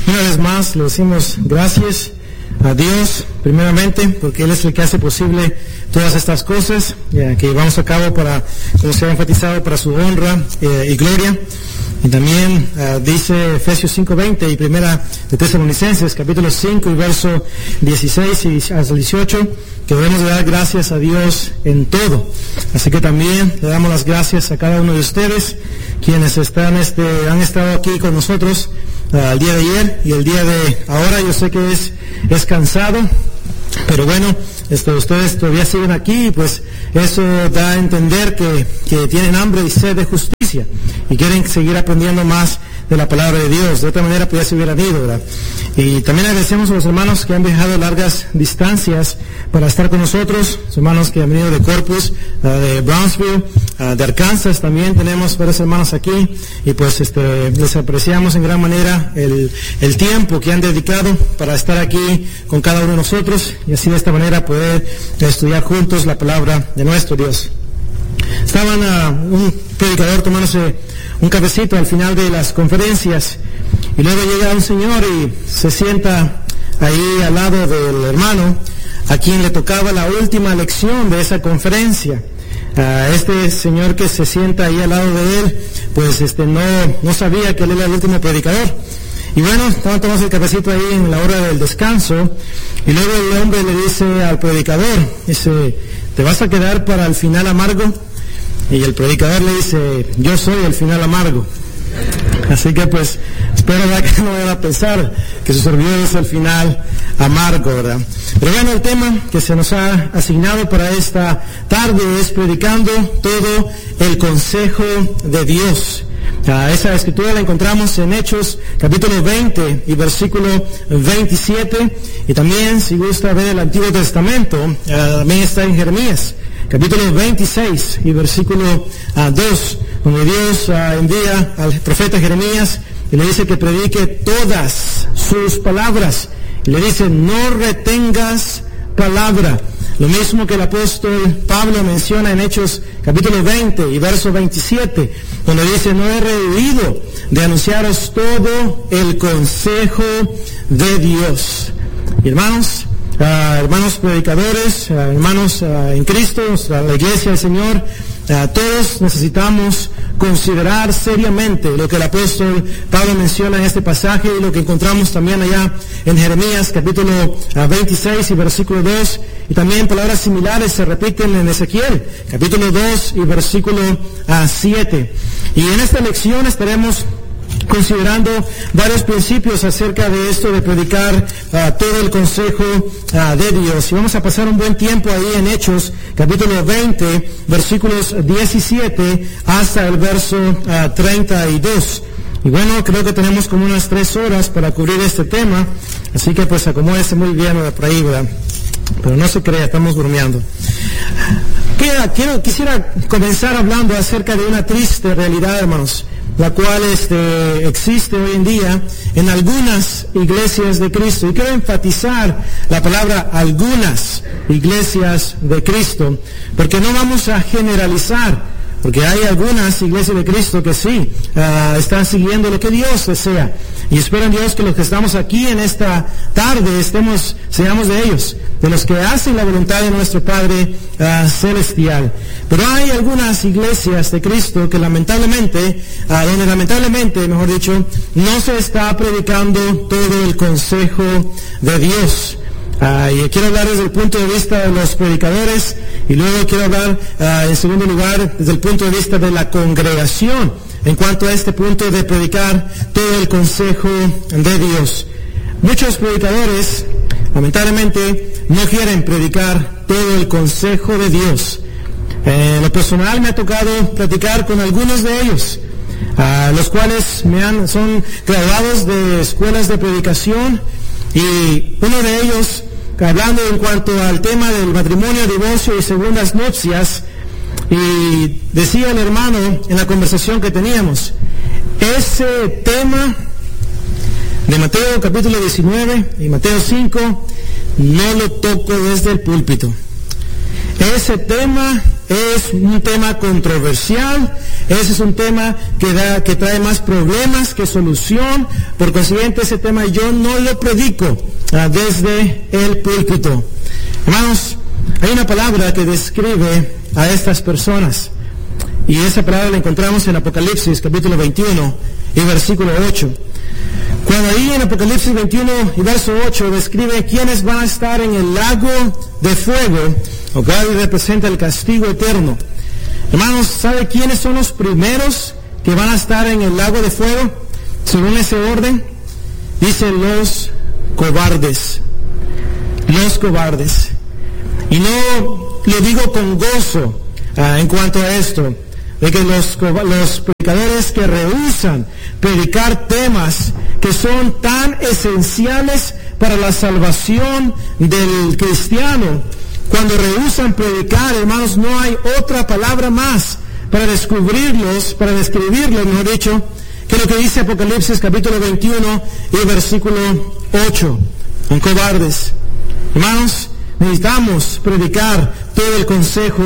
Una vez más le decimos gracias a Dios, primeramente, porque Él es el que hace posible todas estas cosas que llevamos a cabo para, como se ha enfatizado, para su honra y gloria. Y también dice Efesios 5:20 y Primera de Tesalonicenses, capítulo 5 y verso 16 y hasta 18, que debemos de dar gracias a Dios en todo. Así que también le damos las gracias a cada uno de ustedes, quienes han estado aquí con nosotros el día de ayer y el día de ahora. Yo sé que es cansado, pero bueno, ustedes todavía siguen aquí y pues eso da a entender que tienen hambre y sed de justicia y quieren seguir aprendiendo más de la palabra de Dios. De otra manera pues ya se hubieran ido, ¿verdad? Y también agradecemos a los hermanos que han viajado largas distancias para estar con nosotros, los hermanos que han venido de Corpus, de Brownsville, de Arkansas. También tenemos varios hermanos aquí y pues les apreciamos en gran manera el tiempo que han dedicado para estar aquí con cada uno de nosotros y así de esta manera poder estudiar juntos la palabra de nuestro Dios. Estaban un predicador tomándose un cafecito al final de las conferencias y luego llega un señor y se sienta ahí al lado del hermano a quien le tocaba la última lección de esa conferencia. Este señor que se sienta ahí al lado de él, pues no sabía que él era el último predicador. Y bueno, estaban tomando el cafecito ahí en la hora del descanso y luego el hombre le dice al predicador, dice, ¿te vas a quedar para el final amargo? Y el predicador le dice, yo soy el final amargo. Así que pues espero que no vayan a pensar que su servidor es el final amargo, ¿verdad? Pero bueno, el tema que se nos ha asignado para esta tarde es predicando todo el consejo de Dios. Esa escritura la encontramos en Hechos capítulo 20 y versículo 27, y también si gusta ver el Antiguo Testamento, también está en Jeremías capítulo 26 y versículo 2, donde Dios envía al profeta Jeremías y le dice que predique todas sus palabras. Y le dice, no retengas palabra. Lo mismo que el apóstol Pablo menciona en Hechos capítulo 20 y verso 27, donde dice, no he rehuido de anunciaros todo el consejo de Dios. Y hermanos predicadores, hermanos en Cristo, la iglesia del Señor, todos necesitamos considerar seriamente lo que el apóstol Pablo menciona en este pasaje y lo que encontramos también allá en Jeremías capítulo 26 y versículo 2, y también palabras similares se repiten en Ezequiel capítulo 2 y versículo 7. Y en esta lección estaremos considerando varios principios acerca de esto de predicar todo el consejo de Dios. Y vamos a pasar un buen tiempo ahí en Hechos, capítulo 20, versículos 17 hasta el verso 32. Y bueno, creo que tenemos como unas 3 horas para cubrir este tema, así que pues acomódese muy bien por ahí, ¿verdad? Pero no se crea, estamos bromeando. Quisiera comenzar hablando acerca de una triste realidad, hermanos, la cual existe hoy en día en algunas iglesias de Cristo. Y quiero enfatizar la palabra algunas iglesias de Cristo, porque no vamos a generalizar, porque hay algunas iglesias de Cristo que sí están siguiendo lo que Dios desea. Y espero en Dios que los que estamos aquí en esta tarde seamos de ellos, de los que hacen la voluntad de nuestro Padre celestial. Pero hay algunas iglesias de Cristo que lamentablemente, mejor dicho, no se está predicando todo el consejo de Dios. Y quiero hablar desde el punto de vista de los predicadores, y luego quiero hablar en segundo lugar desde el punto de vista de la congregación en cuanto a este punto de predicar todo el consejo de Dios. Muchos predicadores lamentablemente no quieren predicar todo el consejo de Dios. En lo personal me ha tocado platicar con algunos de ellos, los cuales son graduados de escuelas de predicación, y uno de ellos, hablando en cuanto al tema del matrimonio, divorcio y segundas nupcias, y decía el hermano en la conversación que teníamos, ese tema de Mateo capítulo 19 y Mateo 5 no lo toco desde el púlpito. Ese tema es un tema controversial, ese es un tema que trae más problemas que solución. Por consiguiente, ese tema yo no lo predico desde el púlpito. Hermanos, hay una palabra que describe a estas personas, y esa palabra la encontramos en Apocalipsis capítulo 21 y versículo 8. Cuando ahí en Apocalipsis 21 y verso 8 describe quiénes van a estar en el lago de fuego, y representa el castigo eterno. Hermanos, ¿sabe quiénes son los primeros que van a estar en el lago de fuego? Según ese orden, dice los cobardes. Los cobardes. Y no lo digo con gozo en cuanto a esto, de que los predicadores que rehúsan predicar temas que son tan esenciales para la salvación del cristiano, cuando rehúsan predicar, hermanos, no hay otra palabra más para describirlos, mejor dicho, que lo que dice Apocalipsis capítulo 21 y versículo 8. Son cobardes. Hermanos, necesitamos predicar todo el consejo